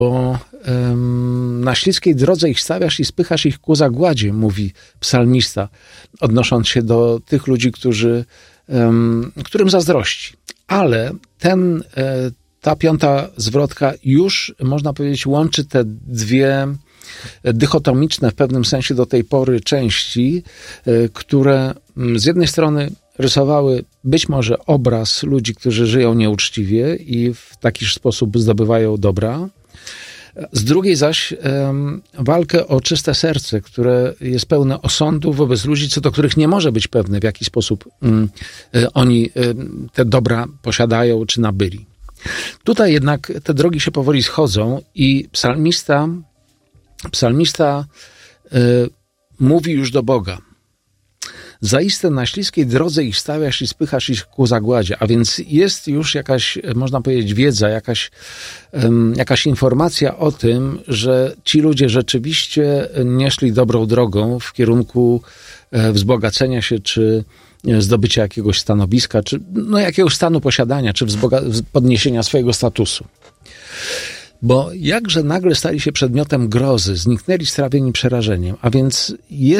Bo na śliskiej drodze ich stawiasz i spychasz ich ku zagładzie, mówi psalmista, odnosząc się do tych ludzi, którym zazdrości. Ale ta piąta zwrotka już, można powiedzieć, łączy te dwie dychotomiczne w pewnym sensie do tej pory części, które z jednej strony rysowały być może obraz ludzi, którzy żyją nieuczciwie i w taki sposób zdobywają dobra. Z drugiej zaś walkę o czyste serce, które jest pełne osądu wobec ludzi, co do których nie może być pewne, w jaki sposób oni te dobra posiadają czy nabyli. Tutaj jednak te drogi się powoli schodzą i psalmista mówi już do Boga. Zaiste na śliskiej drodze ich stawiasz i spychasz ich ku zagładzie. A więc jest już jakaś, można powiedzieć, wiedza, jakaś informacja o tym, że ci ludzie rzeczywiście nie szli dobrą drogą w kierunku wzbogacenia się, czy zdobycia jakiegoś stanowiska, czy jakiegoś stanu posiadania, czy podniesienia swojego statusu. Bo jakże nagle stali się przedmiotem grozy, zniknęli strawieni przerażeniem. A więc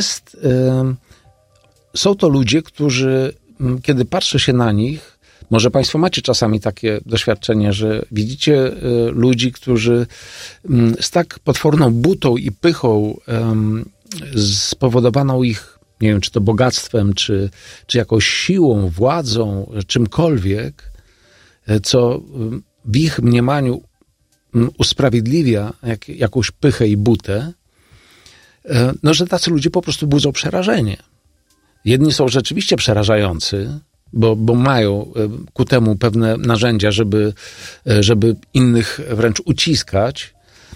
są to ludzie, którzy, kiedy patrzy się na nich, może państwo macie czasami takie doświadczenie, że widzicie ludzi, którzy z tak potworną butą i pychą spowodowaną ich, nie wiem, czy to bogactwem, czy jakąś siłą, władzą, czymkolwiek, co w ich mniemaniu usprawiedliwia jakąś pychę i butę, że tacy ludzie po prostu budzą przerażenie. Jedni są rzeczywiście przerażający, bo mają ku temu pewne narzędzia, żeby innych wręcz uciskać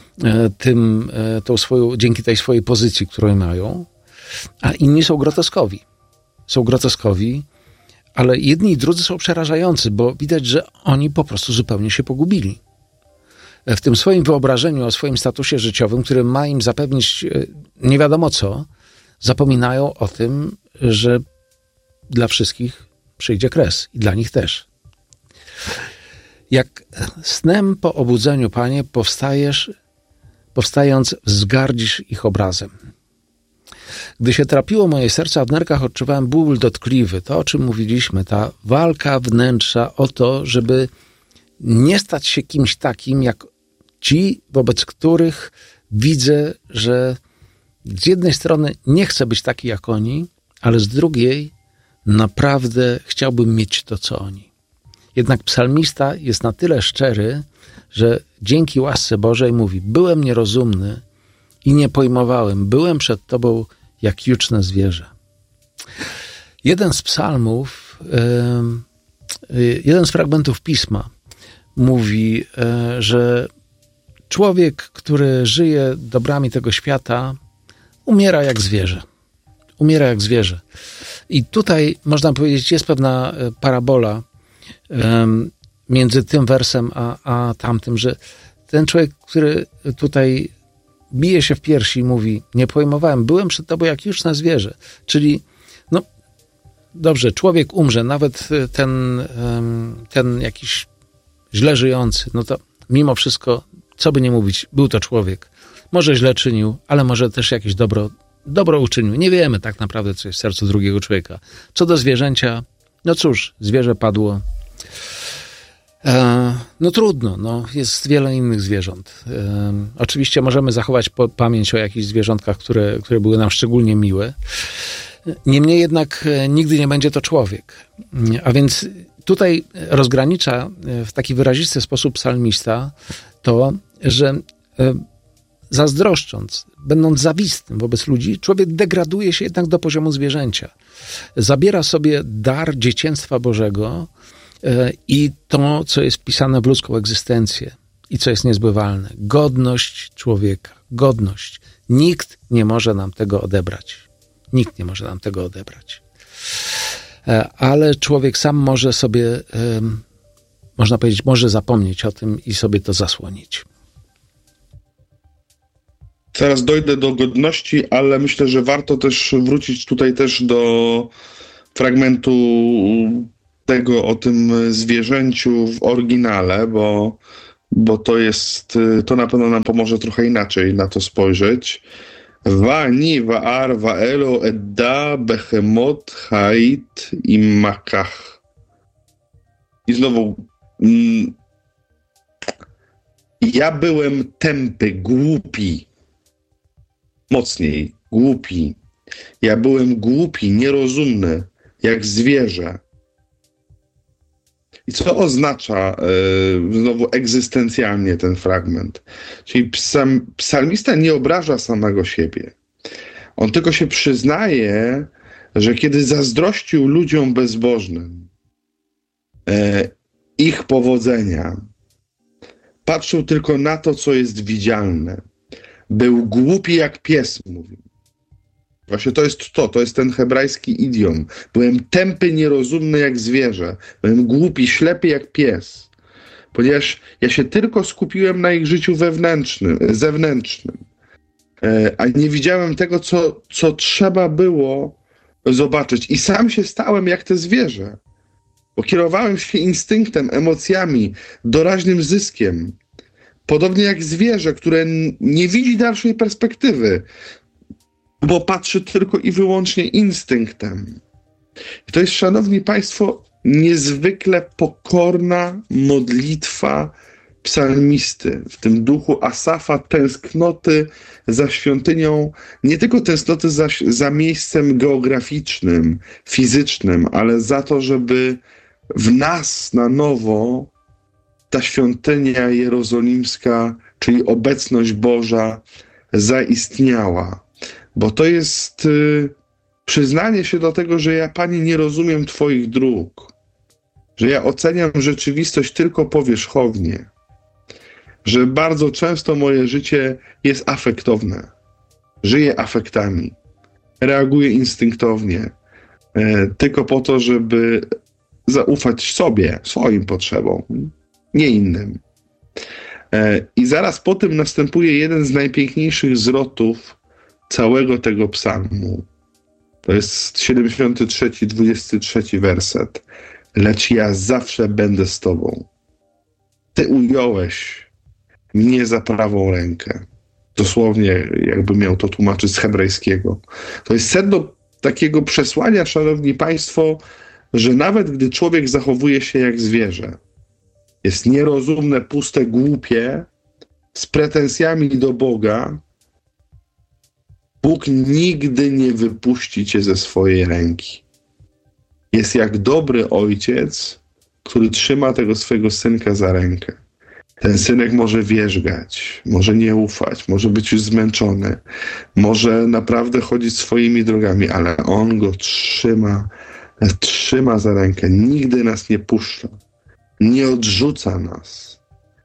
dzięki tej swojej pozycji, którą mają, a inni są groteskowi. Są groteskowi, ale jedni i drudzy są przerażający, bo widać, że oni po prostu zupełnie się pogubili. W tym swoim wyobrażeniu o swoim statusie życiowym, który ma im zapewnić nie wiadomo co, zapominają o tym, że dla wszystkich przyjdzie kres i dla nich też. Jak snem po obudzeniu, Panie, powstając, wzgardzisz ich obrazem. Gdy się trapiło moje serce, a w nerkach odczuwałem ból dotkliwy. To, o czym mówiliśmy, ta walka wnętrza o to, żeby nie stać się kimś takim, jak ci, wobec których widzę, że z jednej strony nie chcę być taki jak oni, ale z drugiej naprawdę chciałbym mieć to, co oni. Jednak psalmista jest na tyle szczery, że dzięki łasce Bożej mówi: byłem nierozumny i nie pojmowałem, byłem przed Tobą jak juczne zwierzę. Jeden z psalmów, jeden z fragmentów Pisma mówi, że człowiek, który żyje dobrami tego świata, umiera jak zwierzę. Umiera jak zwierzę. I tutaj, można powiedzieć, jest pewna parabola między tym wersem a tamtym, że ten człowiek, który tutaj bije się w piersi i mówi: nie pojmowałem, byłem przed Tobą jak juczne zwierzę. Czyli, dobrze, człowiek umrze, nawet ten jakiś źle żyjący, to mimo wszystko, co by nie mówić, był to człowiek. Może źle czynił, ale może też jakieś dobro uczynił. Nie wiemy tak naprawdę, co jest w sercu drugiego człowieka. Co do zwierzęcia, cóż, zwierzę padło. Trudno, jest wiele innych zwierząt. Oczywiście możemy zachować pamięć o jakichś zwierzątkach, które były nam szczególnie miłe. Niemniej jednak nigdy nie będzie to człowiek. A więc tutaj rozgranicza w taki wyrazisty sposób psalmista to, że zazdroszcząc, będąc zawistnym wobec ludzi, człowiek degraduje się jednak do poziomu zwierzęcia. Zabiera sobie dar dzieciństwa Bożego i to, co jest wpisane w ludzką egzystencję i co jest niezbywalne. Godność człowieka. Godność. Nikt nie może nam tego odebrać. Nikt nie może nam tego odebrać. Ale człowiek sam może sobie, można powiedzieć, może zapomnieć o tym i sobie to zasłonić. Zaraz dojdę do godności, ale myślę, że warto też wrócić tutaj też do fragmentu tego o tym zwierzęciu w oryginale, bo bo to na pewno nam pomoże trochę inaczej na to spojrzeć. Wani, Waar, Waelo, Edda, Behemot, Hait i Makach. I znowu ja byłem tępy, głupi. Mocniej, głupi. Ja byłem głupi, nierozumny, jak zwierzę. I co oznacza znowu egzystencjalnie ten fragment? Czyli psalmista nie obraża samego siebie. On tylko się przyznaje, że kiedy zazdrościł ludziom bezbożnym ich powodzenia, patrzył tylko na to, co jest widzialne. Był głupi jak pies, mówi. Właśnie to jest ten hebrajski idiom. Byłem tępy, nierozumny jak zwierzę. Byłem głupi, ślepy jak pies. Ponieważ ja się tylko skupiłem na ich życiu zewnętrznym. A nie widziałem tego, co trzeba było zobaczyć. I sam się stałem jak te zwierzę. Bo kierowałem się instynktem, emocjami, doraźnym zyskiem. Podobnie jak zwierzę, które nie widzi dalszej perspektywy, bo patrzy tylko i wyłącznie instynktem. I to jest, szanowni państwo, niezwykle pokorna modlitwa psalmisty. W tym duchu Asafa, tęsknoty za świątynią, nie tylko tęsknoty za miejscem geograficznym, fizycznym, ale za to, żeby w nas na nowo ta świątynia jerozolimska, czyli obecność Boża, zaistniała. Bo to jest przyznanie się do tego, że ja, Panie, nie rozumiem Twoich dróg, że ja oceniam rzeczywistość tylko powierzchownie, że bardzo często moje życie jest afektowne, żyję afektami, reaguję instynktownie, tylko po to, żeby zaufać sobie, swoim potrzebom, nie innym. I zaraz po tym następuje jeden z najpiękniejszych zwrotów całego tego psalmu. To jest 73, 23 werset. Lecz ja zawsze będę z Tobą. Ty ująłeś mnie za prawą rękę. Dosłownie, jakby miał to tłumaczyć z hebrajskiego. To jest sedno takiego przesłania, szanowni państwo, że nawet gdy człowiek zachowuje się jak zwierzę, jest nierozumne, puste, głupie, z pretensjami do Boga, Bóg nigdy nie wypuści cię ze swojej ręki. Jest jak dobry ojciec, który trzyma tego swojego synka za rękę. Ten synek może wierzgać, może nie ufać, może być już zmęczony, może naprawdę chodzić swoimi drogami, ale on go trzyma za rękę, nigdy nas nie puszcza, nie odrzuca nas,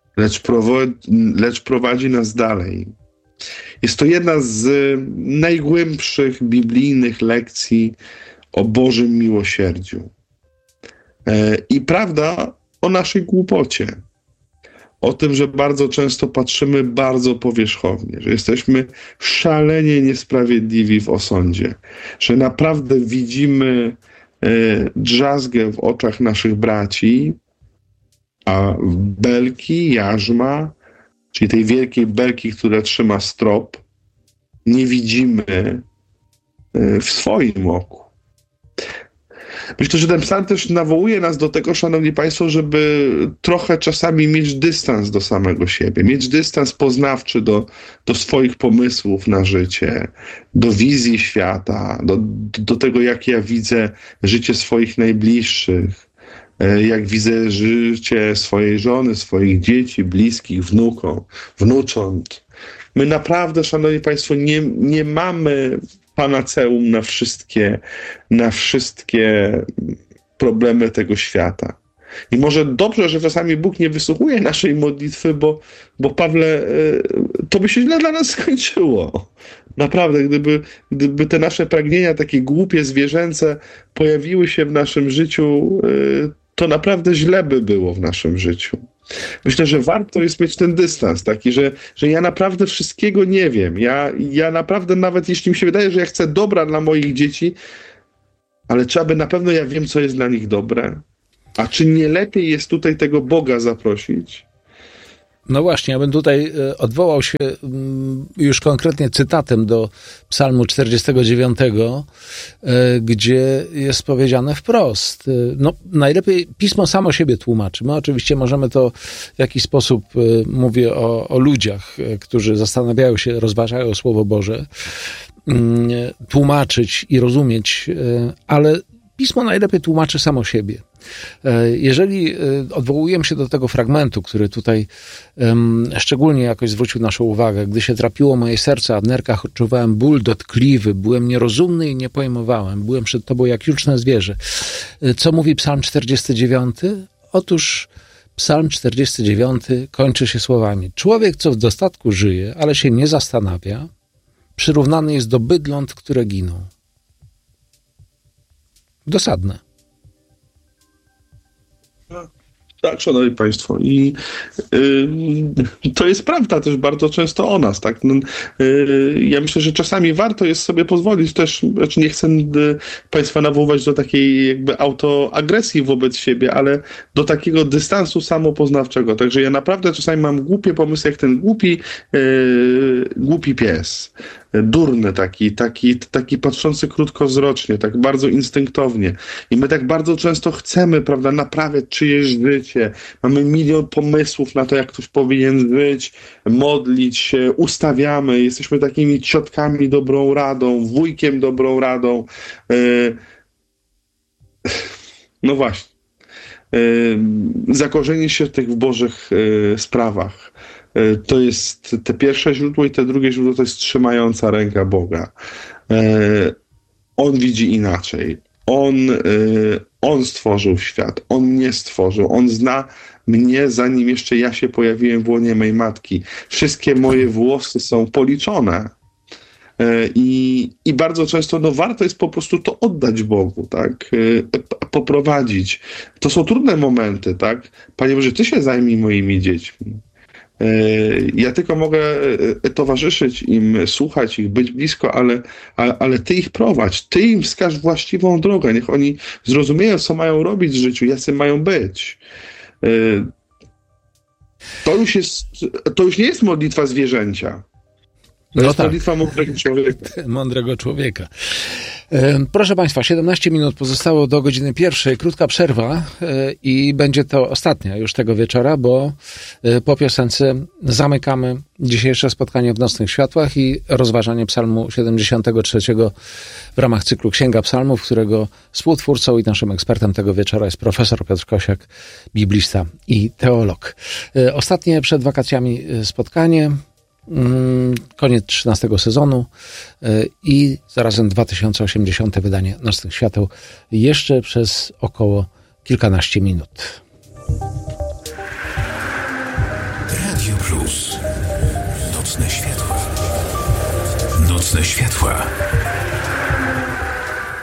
lecz prowadzi nas dalej. Jest to jedna z najgłębszych biblijnych lekcji o Bożym miłosierdziu. I prawda o naszej głupocie. O tym, że bardzo często patrzymy bardzo powierzchownie, że jesteśmy szalenie niesprawiedliwi w osądzie, że naprawdę widzimy drzazgę w oczach naszych braci, a belki, jarzma, czyli tej wielkiej belki, która trzyma strop, nie widzimy w swoim oku. Myślę, że ten psalm też nawołuje nas do tego, szanowni państwo, żeby trochę czasami mieć dystans do samego siebie, mieć dystans poznawczy do swoich pomysłów na życie, do wizji świata, do tego, jak ja widzę życie swoich najbliższych, jak widzę życie swojej żony, swoich dzieci, bliskich, wnucząt. My naprawdę, szanowni państwo, nie mamy panaceum na wszystkie problemy tego świata. I może dobrze, że czasami Bóg nie wysłuchuje naszej modlitwy, bo Pawle, to by się źle dla nas skończyło. Naprawdę, gdyby te nasze pragnienia, takie głupie, zwierzęce, pojawiły się w naszym życiu, to naprawdę źle by było w naszym życiu. Myślę, że warto jest mieć ten dystans taki, że ja naprawdę wszystkiego nie wiem. Ja naprawdę, nawet jeśli mi się wydaje, że ja chcę dobra dla moich dzieci, ale czy aby na pewno ja wiem, co jest dla nich dobre? A czy nie lepiej jest tutaj tego Boga zaprosić? No właśnie, ja bym tutaj odwołał się już konkretnie cytatem do Psalmu 49, gdzie jest powiedziane wprost. No, najlepiej Pismo samo siebie tłumaczy. My oczywiście możemy to w jakiś sposób, mówię o ludziach, którzy zastanawiają się, rozważają Słowo Boże, tłumaczyć i rozumieć, ale Pismo najlepiej tłumaczy samo siebie. Jeżeli odwołujemy się do tego fragmentu, który tutaj szczególnie jakoś zwrócił naszą uwagę, gdy się trapiło moje serce, a w nerkach odczuwałem ból dotkliwy, byłem nierozumny i nie pojmowałem, byłem przed Tobą jak juczne zwierzę. Co mówi Psalm 49? Otóż Psalm 49 kończy się słowami: człowiek, co w dostatku żyje, ale się nie zastanawia, przyrównany jest do bydląt, które giną. Dosadne. Tak, szanowni państwo. I to jest prawda też bardzo często o nas, tak? Ja myślę, że czasami warto jest sobie pozwolić też, znaczy nie chcę państwa nawoływać do takiej jakby autoagresji wobec siebie, ale do takiego dystansu samopoznawczego. Także ja naprawdę czasami mam głupie pomysły, jak ten głupi pies. Durny taki patrzący krótkowzrocznie, tak bardzo instynktownie. I my tak bardzo często chcemy, prawda, naprawiać czyjeś życie. Mamy milion pomysłów na to, jak ktoś powinien żyć, modlić się, ustawiamy, jesteśmy takimi ciotkami dobrą radą, wujkiem dobrą radą. No właśnie. Zakorzenienie się tych w Bożych sprawach. To jest te pierwsze źródło i te drugie źródło to jest trzymająca ręka Boga. On widzi inaczej. On stworzył świat. On mnie stworzył. On zna mnie, zanim jeszcze ja się pojawiłem w łonie mej matki. Wszystkie moje włosy są policzone. I bardzo często warto jest po prostu to oddać Bogu, tak? Poprowadzić. To są trudne momenty, tak? Panie Boże, Ty się zajmij moimi dziećmi. Ja tylko mogę towarzyszyć im, słuchać ich, być blisko, ale Ty ich prowadź. Ty im wskaż właściwą drogę. Niech oni zrozumieją, co mają robić w życiu, jacy mają być. To już nie jest modlitwa zwierzęcia. To jest modlitwa mądrego człowieka. Mądrego człowieka. Proszę Państwa, 17 minut pozostało do godziny 1. Krótka przerwa i będzie to ostatnia już tego wieczora, bo po piosence zamykamy dzisiejsze spotkanie w Nocnych Światłach i rozważanie Psalmu 73 w ramach cyklu Księga Psalmów, którego współtwórcą i naszym ekspertem tego wieczora jest profesor Piotr Kosiak, biblista i teolog. Ostatnie przed wakacjami spotkanie. Koniec 13 sezonu i zarazem 2080 wydanie Nocnych Świateł jeszcze przez około kilkanaście minut. Radio Plus. Nocne światła. Nocne światła.